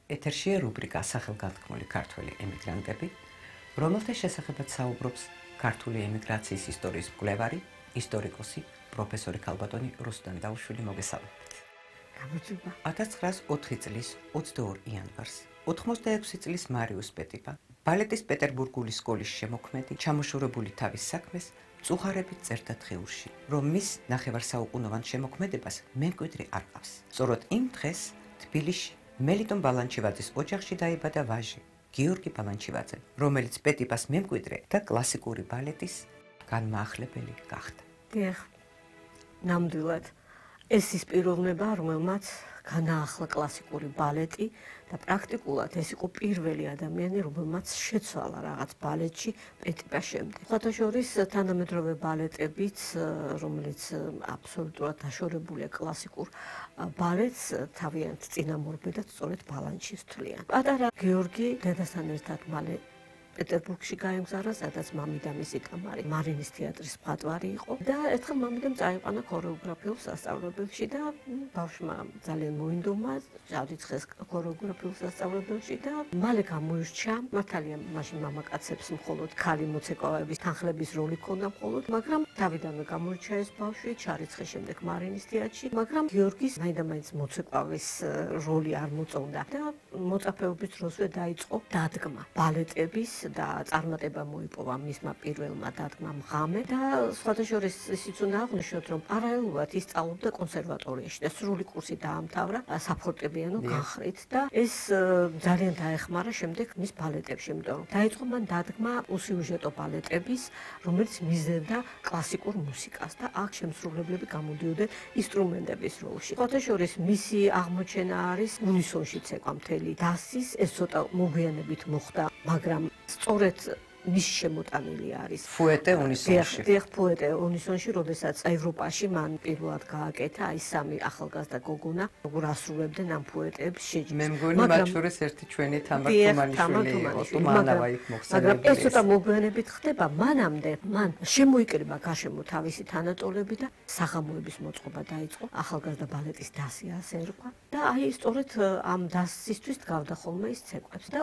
ეთერშია რუბრიკა სახელგანთქმული ქართველი ემიგრანტები, რომელთა შესახებაც საუბრობს ქართული ემიგრაციის ისტორიის მკვლევარი, ისტორიკოსი, პროფესორი ქალბატონი რუსტან დაუშვილი. მოგესალმებით. 1904 წლის 22 იანვარს 86 წლის მარიუს პეტიპა, ბალეტის პეტერბურგული სკოლის შემოქმედი, ჩამოშორებული თავის საქმეს წუხარებით წერდა დღეურში, რომ მის ნახევარსაუკუნოვან შემოქმედებას მემკვიდრე არ ყავს. სწორედ იმ დღეს თბილისში მელიტონ ბალანჩივაძის ოჯახში დაიბადა ვაჟი, გიორგი ბალანჩივაძე, რომელიც პეტიპას მემკვიდრე და კლასიკური ბალეტის განმაახლებელი გახდა. დიახ, ნამდვილად ეს ის პიროვნება, რომელმაც განაახლა კლასიკური ბალეტი და პრაქტიკულად ეს იყო პირველი ადამიანი, რომელმაც შეცვალა რაღაც ბალეტში პეტიპას შემდეგ. სხვათა შორის თანამედროვე ბალეტებიც, რომელიც აბსოლუტურად დაშორებულია კლასიკურ ბალეტს, თავიანთ წინამორბედად სწორედ ბალანჩის თვლიან. პატარა გიორგი დედასთან ერთად მალე პეტერბურგში გაემგზავრა, სადაც მამიდა მისი კამარი მარინის თეატრის მხატვარი იყო და ერთხელ მამიდამ წაიყვანა ქორეოგრაფიულ სასწავლებელში და ბავშვმა ძალიან მოინდომა ჟავრიცხეს ქორეოგრაფიულ სასწავლებელში და მალე გამოირჩა. მართალია მაშინ მამაკაცებს მხოლოდ ქალი მოცეკვავების თანხლების როლი ჰქონდა მხოლოდ, მაგრამ თავიდანვე გამოირჩა ეს ბავშვი, ჩარიცხეს შემდეგ მარინის თეატრში, მაგრამ გიორგის მაინდამაინც მოცეკვავის როლი არ მოწონდა და მოწაფეობის დროზე დაიწყო დადგმა ბალეტების და წარმატება მოიპოვა მისმა პირველმა დადგმამ ღამე და სხვათა შორის ისიც უნდა აღვნიშნოთ, რომ პარალელურად ის სწავლობდა კონსერვატორიაში და სრული კურსი დაამთავრა საფორტეპიანო განხრით და ეს ძალიან დაეხმარა შემდეგ მის ბალეტებში, იმიტომ რომ დაიწყო მან დადგმა უსიუჟეტო ბალეტების, რომელიც მისდევდა კლასიკურ მუსიკას და აქ შემსრულებლები გამოდიოდნენ ინსტრუმენტების როლში. სხვათა შორის მისი აღმოჩენა არის უნისონში ცეკვა მთელი დასის, ეს ცოტა მოგვიანებით მოხდა, მაგრამ სწორედ მისი შემოტანილი არის ფუეტე უნისონში. დიახ, ფუეტე უნისონში, როდესაც ევროპაში მან პირველად გააკეთა აი სამი ახალგაზრდა გოგონა, როგორ ასრულებდნენ ამ ფუეტებს შეჯიბს. მე მგონი მათ შორის ერთი ჩვენი თამარ თუმანიშვილი იყო, თუმანავა იქ მოხსენებული. მაგრამ ეს ცოტა მოგვიანებით ხდება, მანამდე მან შემოიკრიბა გარშემო თავისი თანატოლები და საღამოების მოწყობა დაიწყო, ახალგაზრდა ბალეტის დასი ასე ერქვა და აი სწორედ ამ დასისთვის დგავდა ხოლმე ის ცეკვებს და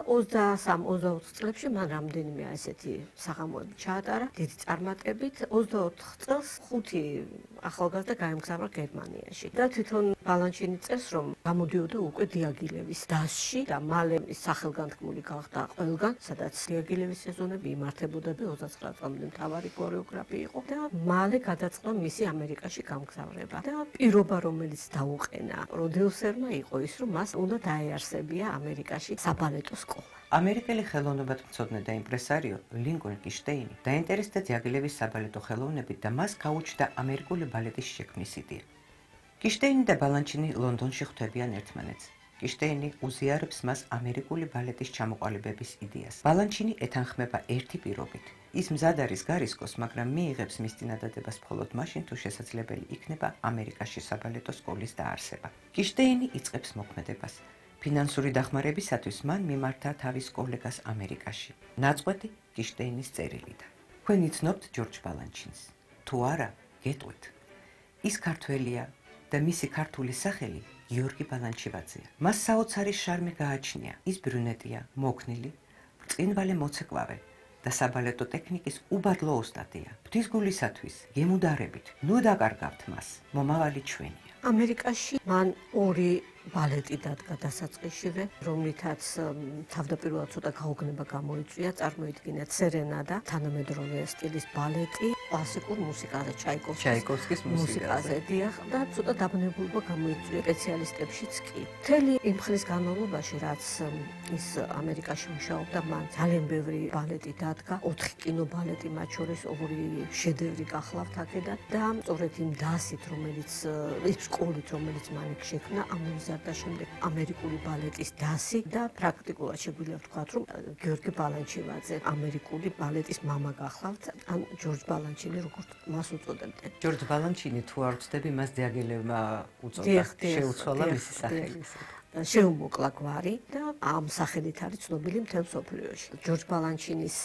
23-24 წლებში მან რამდენიმე ესეთი საღამოები ჩაატარა დიდი წარმატებით. 24 წელს 5 ახალგაზრდა გაემგზავრა გერმანიაში და თვითონ ბალანჩინი წერს, რომ გამოდიოდა უკვე დიაგილევის დასში და მალე სახელგანთქმული გახდა ყველგან, სადაც დიაგილევის სეზონები იმართებოდა და 29 წლამდე მთავარი ქორეოგრაფი იყო და მალე გადაწყდა მისი ამერიკაში გამგზავრება და პირობა, რომელიც დაუყენა პროდიუსერმა იყო ის, რომ მას უნდა დაეარსებია ამერიკაში საბალეტო სკოლა. ამერიკელი ხელოვნებათმცოდნე და იმპრესარიო ლინკოლნ კიშტეინი დაინტერესდა დიაგილევის საბალეტო ხელოვნებით და მას გაუჩნდა ამერიკული ბალეტის შექმნის იდეა. კიშტეინი და ბალანჩინი ლონდონში ხვდებიან ერთმანეთს. კიშტეინი უზიარებს მას ამერიკული ბალეტის ჩამოყალიბების იდეას. ბალანჩინი ეთანხმება ერთი პირობით. ის მზად არის გარისკოს, მაგრამ მიიღებს მის წინადადებას მხოლოდ მაშინ, თუ შესაძლებელი იქნება ამერიკაში საბალეტო სკოლის დაარსება. კიშტეინი იწყებს მოქმედებას. ფინანსური დახმარებისათვის მან მიმართა თავის კოლეგას ამერიკაში. ნაწყვეტი კიშტეინის წერილიდან. თქვენ იცნობთ ჯორჯ ბალანჩინს? თუ არა, გეტყვით. ის ქართველია და მისი ქართული სახელი გიორგი ბალანჩივაძეა. მას საოცარი შარმი გააჩნია. ის ბრუნეტია, მოქნილი, ბრწყინვალე მოცეკვავე და საბალეტო ტექნიკის უბადლო ოსტატია. ღვთისგულისათვის, გემუდარებით, ნუ დაკარგავთ მას. მომავალი ჩვენია. ამერიკაში მან 2 ბალეტი დადგა დასაწყისშივე, რომლითაც თავდაპირველად ცოტა გაოგნება გამოიწვია, წარმოიდგინა სერენადა, თანამედროვე სტილის ბალეტი, კლასიკურ მუსიკაზე, ჩაიკოვსკის მუსიკაზე, დიახ, და ცოტა დაბნებულობა გამოიწვია სპეციალისტებშიც კი. მთელი იმ ხნის განმავლობაში, რაც ის ამერიკაში მუშაობდა, მან ძალიან ბევრი ბალეტი დადგა, 4 კინობალეტი, მათ შორის 2 შედევრი გახლავთ აქედან და სწორედ იმ დასით, რომელიც ის სკოლით, რომელიც მან იქ შექმნა, ამოვიზარდა შემდეგ ამერიკული ბალეტის დასი და პრაქტიკულად შეგვიძლია ვთქვათ, რომ გიორგი ბალანჩივაძე ამერიკული ბალეტის მამა გახლავთ, ან ჯორჯ ბალანჩინი, როგორც მას უწოდებდნენ. ჯორჯ ბალანჩინი, თუ არ ვცდები, მას დიაგილევმა უწოდა, შეუცვალა მისი სახელი. შეუმოკლა გვარი და ამ სახელით არის ცნობილი მთელ მსოფლიოში. ჯორჯ ბალანჩინის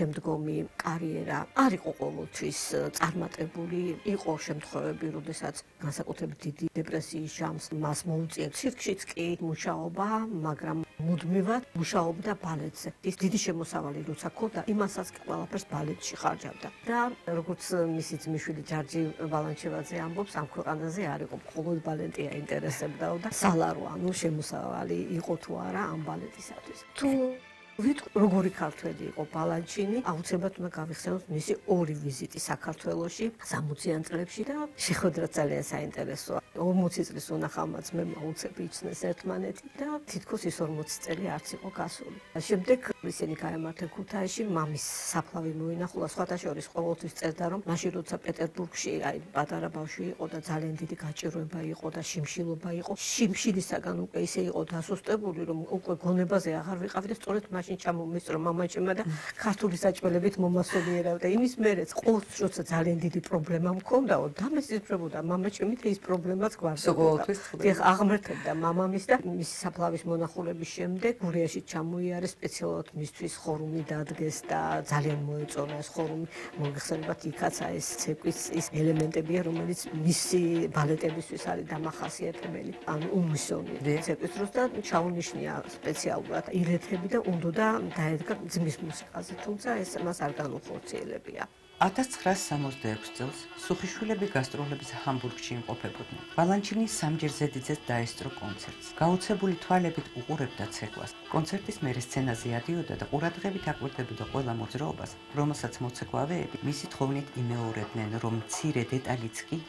შემდგომი კარიერა არ იყო ყოველთვის წარმატებული, იყო შემთხვევები, როდესაც განსაკუთრებით დიდი დეპრესიის ჟამს მას მოუწია. ცირკშიც კი მუშაობა, მაგრამ მუდმივად მუშაობდა ბალეტზე. ის დიდი შემოსავალი როცა ჰქონდა, იმასაც ყველაფერს ბალეტში ხარჯავდა. და როგორც მისი ძმისშვილი ჯარჯი ბალანჩევაძე ამბობს, ამ ქვეყანაზე არ იყო მხოლოდ ბალეტი აინტერესებდაო და სალარო, ანუ შემოსავალი იყო თუ არა ამ ბალეტისათვის. თუ ვიტყვი როგორი ქართველი იყო ბალანჩინი, აუცილებლად უნდა გავიხსენოთ მისი ორი ვიზიტი საქართველოში 60-იან წლებში და შეხვედრა ძალიან საინტერესოა. 40 წლის უნახავმაც მე მოუწევ იჩნეს ერთმანეთი და თითქოს ის 40 წელი არც იყო გასული. შემდეგ ისინი გაემართნენ ქუთაისში, მამის საფლავი მოინახულა, სხვათა შორის ყოველთვის წერდა, რომ მაშინ როცა პეტერბურგში პატარა ბავშვი იყო და ძალიან დიდი გაჭირვება იყო და შიმშილობა იყო, შიმშილისაგან უკვე ისე იყო დასუსტებული, რომ უკვე გონებაზე აღარ ვიყავი და სწორედ მაშინ ჩამომისწრო მამაჩემმა და ქართული საჭმელებით მომასწორებდა. იმის მერეც ყოველთვის როცა ძალიან დიდი პრობლემა მქონდაო, დამესწრებოდა მამაჩემი და ის პრობლემაც გვარდებოდა. დიახ, აღმერთებდა მამამის და მისი საფლავის მონახულების შემდეგ გურიაში ჩამოიარეს სპეციალურად მისთვის ხორუმი დადგეს და ძალიან მოეწონა ეს ხორუმი. მოგეხსენებათ, იქაცა ეს ცეკვის ის ელემენტებია, რომელიც მისი ბალეტებისთვის არის დამახასიათებელი. ანუ უმისოვნი ცეკვის დროს და ჩაუნიშნია სპეციალურად ილეთები და უნდა დაედგა ძმის მუსიკაზე, თუმცა ეს მას არ განუხორციელებია. 1966 წელს სუხიშვილები გასტროლების ჰამბურგში იმყოფებოდნენ. ბალანჩინი სამჯერ ზედიძეს დაესწრო კონცერტს. გაუცებული თვალებით უყურებდა ცეკვას. კონცერტის მერე სცენაზე ადიოდა და ყურადღებით აკვირდებოდა ყველა მოძრაობას, რომელსაც მოცეკვავეები მისი თხოვნით იმეორებდნენ, რომ მცირე დეტალიც კი